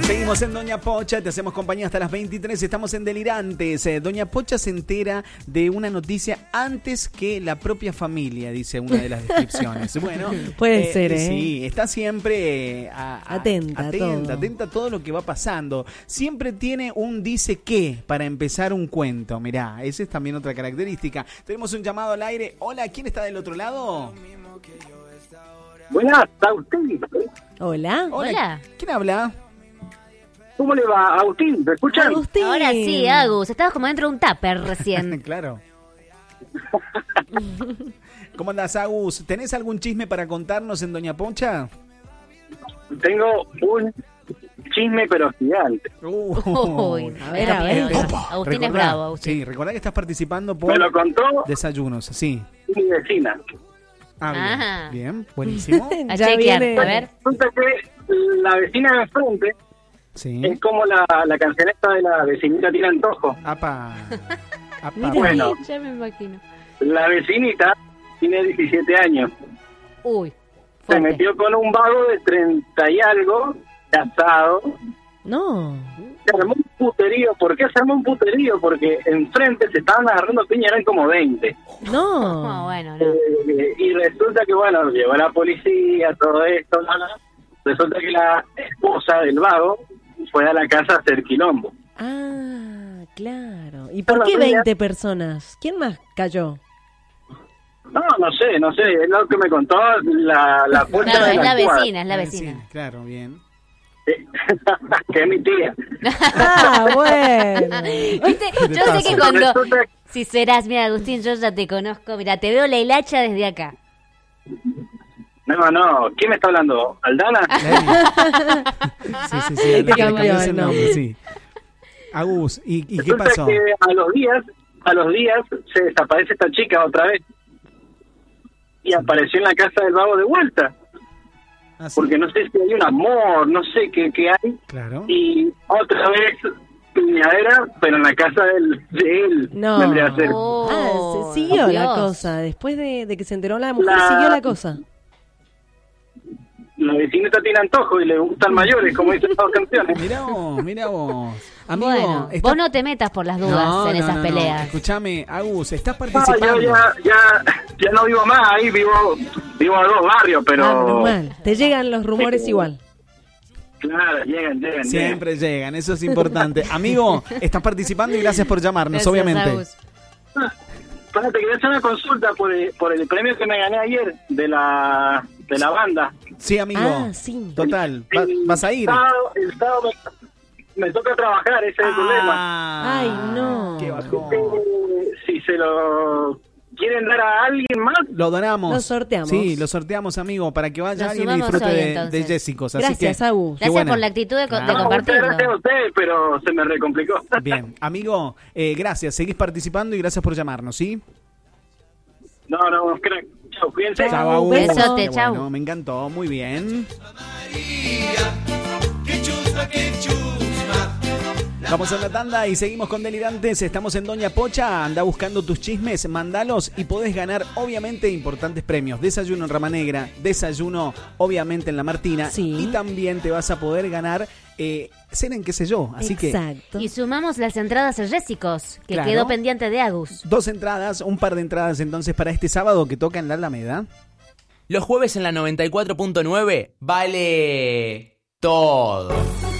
Seguimos en Doña Pocha, te hacemos compañía hasta las 23, estamos en Delirantes. Doña Pocha se entera de una noticia antes que la propia familia, dice una de las descripciones. Bueno, puede ser, ¿eh? Sí, está siempre atenta a todo lo que va pasando. Siempre tiene un dice qué para empezar un cuento. Mirá, esa es también otra característica. Tenemos un llamado al aire. Hola, ¿quién está del otro lado? Buenas, Agustín. Hola. ¿Quién habla? ¿Cómo le va, Agustín? ¿Me escuchan? Agustín. Ahora sí, Agus. Estabas como dentro de un tupper recién. Claro. ¿Cómo andás, Agus? ¿Tenés algún chisme para contarnos en Doña Pocha? Tengo un chisme pero gigante. Uy, a ver. Agustín es bravo, Agustín. Sí, recordá que estás participando por Me lo contó desayunos, sí. mi vecina. Bien, bien, buenísimo. A Ya chequear, viene. a ver. Resulta que la vecina de enfrente Sí. es como la cancioneta de la vecinita tiene antojo. Apa. Mira. Bueno, Ya me imagino. la vecinita tiene 17 años. Uy, Se fuerte. metió con un vago de 30 y algo, casado. No. Se armó un puterío. ¿Por qué se armó un puterío? Porque enfrente se estaban agarrando piña, eran como 20. No, No. bueno, no. Y resulta que, bueno, llegó la policía, todo esto, resulta que la esposa del vago fue a la casa a hacer quilombo. Ah, claro. ¿Y por qué 20 personas? ¿Quién más cayó? No sé, es lo que me contó la puerta Claro, de es la la cuadra. vecina, es la vecina. Sí, claro, bien. Que es mi tía. Ah, bueno. ¿Viste? Yo sé pasa? que cuando... Resulta Si serás, mira, Agustín, yo ya te conozco. Mira, te veo la hilacha desde acá. No, ¿quién me está hablando? ¿Aldana? Sí, Te le cambió cambió el el nombre. sí. Agus, ¿y qué Resulta pasó? que a los días se desaparece esta chica otra vez. Y apareció en la casa del vago de vuelta. Ah, sí. Porque no sé si hay un amor, no sé qué hay. Claro. Y otra vez piñadera, pero en la casa de él. No. Vendría a ser. Oh, Se siguió la Dios. cosa. Después de que se enteró la mujer, siguió la cosa. La vecinita tiene antojo y le gustan mayores, como dicen las canciones. Mira vos. Amigo, Bueno, está- vos no te metas por las dudas en esas peleas. Escuchame, Agus, estás No, participando. yo ya no vivo más ahí, vivo a 2 barrios, pero... Ah, menos mal. Te llegan los rumores igual. Claro, llegan. Siempre llegan, eso es importante. Amigo, estás participando y gracias por llamarnos, Gracias, obviamente. Agus. Espérate, quería hacer una consulta por el premio que me gané ayer de la banda. Sí, amigo. Ah, sí. Total, ¿vas a ir? El sábado me toca trabajar, ese es el problema. Ay, no. Qué bajón. Si se lo quieren dar a alguien más, Lo donamos. Lo sorteamos. Sí, lo sorteamos, amigo, para que vaya Lo alguien y sumamos disfrute hoy, de entonces. Jessicos. Así Gracias, que, Agus. qué Gracias buena. por la actitud de Claro. muchas compartirlo. gracias a ustedes, pero se me recomplicó. Bien, amigo, gracias. Seguís participando y gracias por llamarnos, ¿sí? No, crack. Chao, cuídense. Chao, Agus. besote, Qué chau. bueno, me encantó, muy bien. Vamos a la tanda y seguimos con Delirantes. Estamos en Doña Pocha. Anda buscando tus chismes, mandalos y podés ganar, obviamente, importantes premios. Desayuno en Rama Negra, desayuno, obviamente, en La Martina. Sí. Y también te vas a poder ganar cena en qué sé yo. Así Exacto. Y sumamos las entradas a Jessicos, que Claro. quedó pendiente de Agus. que 2 entradas, un par de entradas entonces para este sábado que toca en la Alameda. Los jueves en la 94.9 vale todo.